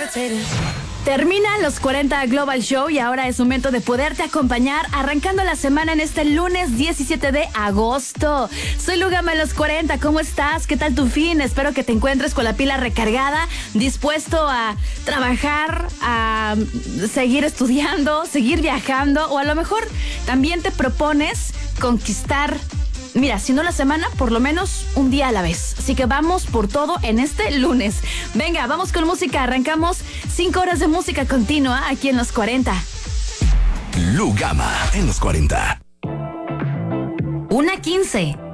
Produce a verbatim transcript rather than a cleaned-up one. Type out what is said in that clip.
Terminan los cuarenta Global Show y ahora es momento de poderte acompañar arrancando la semana en este lunes diecisiete de agosto. Soy Lugama en los cuarenta, ¿cómo estás? ¿Qué tal tu fin? Espero que te encuentres con la pila recargada, dispuesto a trabajar, a seguir estudiando, seguir viajando, o a lo mejor también te propones conquistar, mira, si no la semana, por lo menos un día a la vez. Así que vamos por todo en este lunes. Venga, vamos con música. Arrancamos cinco horas de música continua aquí en los cuarenta. Lugama en los cuarenta. Una quince.